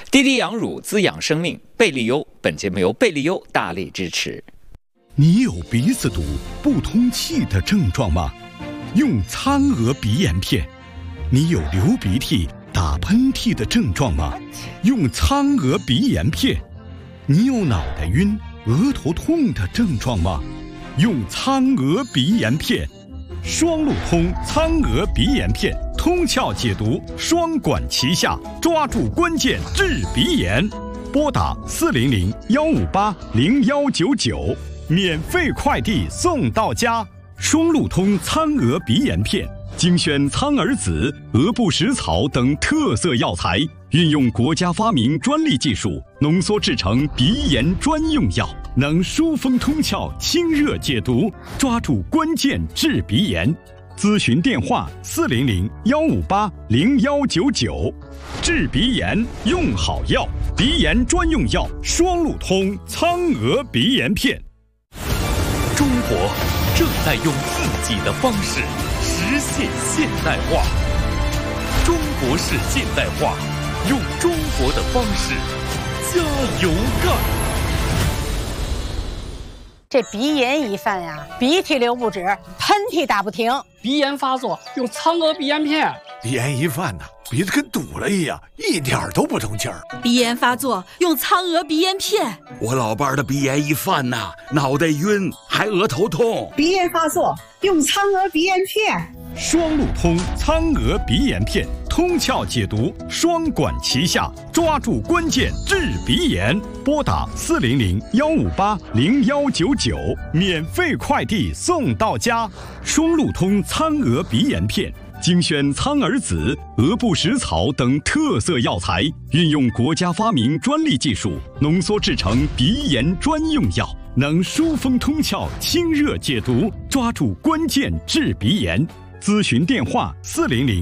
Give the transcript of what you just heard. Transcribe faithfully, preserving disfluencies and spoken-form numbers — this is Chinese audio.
滴滴养乳滋养生命，贝利优。本节目由贝利优大力支持。 你有鼻子堵、不通气的症状吗？用苍娥鼻炎片。你有流鼻涕、打喷嚏的症状吗？用苍娥鼻炎片。你有脑袋晕、额头痛的症状吗？用苍娥鼻炎片。双路通苍娥鼻炎片，通窍解毒，双管齐下，抓住关键治鼻炎。拨打四零零幺五八零幺九九，免费快递送到家。双路通苍娥鼻炎片，精选苍耳子、鹅不食草等特色药材，运用国家发明专利技术，浓缩制成鼻炎专用药，能疏风通窍、清热解毒，抓住关键治鼻炎。咨询电话：四零零幺五八零幺九九。治鼻炎用好药，鼻炎专用药双路通苍娥鼻炎片。 中国正在用自己的方式实现现代化。中国式现代化，用中国的方式加油干。 这鼻炎一犯呀，鼻涕流不止，喷嚏打不停。 鼻炎发作用苍娥鼻炎片。 鼻炎一犯呢，鼻子跟堵了一样，一点都不通气儿。 鼻炎发作用苍娥鼻炎片。 我老伴儿的鼻炎一犯呐，脑袋晕，还额头痛。 鼻炎发作用苍娥鼻炎片。 双路通苍娥鼻炎片，通窍解毒，双管齐下，抓住关键治鼻炎。拨打四零零幺五八零幺九九，免费快递送到家。双路通苍娥鼻炎片，精选苍耳子、鹅不食草等特色药材，运用国家发明专利技术，浓缩制成鼻炎专用药，能疏风通窍、清热解毒，抓住关键治鼻炎。咨询电话：四零零